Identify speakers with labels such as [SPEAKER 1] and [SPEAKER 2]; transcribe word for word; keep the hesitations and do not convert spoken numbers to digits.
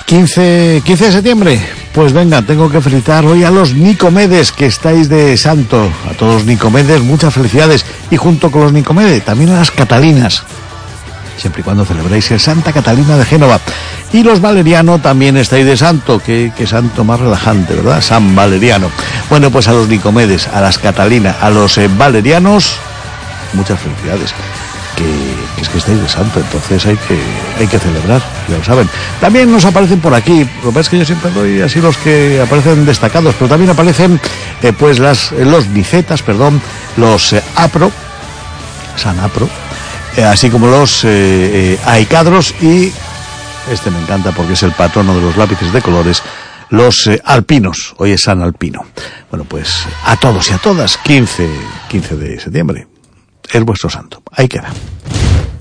[SPEAKER 1] quince de septiembre, pues venga, tengo que felicitar hoy a los Nicomedes, que estáis de santo. A todos los Nicomedes, muchas felicidades. Y junto con los Nicomedes, también a las Catalinas, siempre y cuando celebréis el Santa Catalina de Génova. Y los Valeriano también estáis de santo, que, que santo más relajante, ¿verdad? San Valeriano. Bueno, pues a los Nicomedes, a las Catalinas, a los eh, Valerianos, muchas felicidades. Que, que es que estáis de santo, entonces hay que hay que celebrar, ya lo saben. También nos aparecen por aquí, lo que pasa es que yo siempre doy así los que aparecen destacados, pero también aparecen eh, pues las los Nicetas, perdón, los eh, Apro, San Apro, eh, así como los eh, eh, Aicadros, y este me encanta porque es el patrono de los lápices de colores, los eh, Alpinos. Hoy es San Alpino. Bueno, pues a todos y a todas, quince de septiembre. Es vuestro santo. Ahí queda.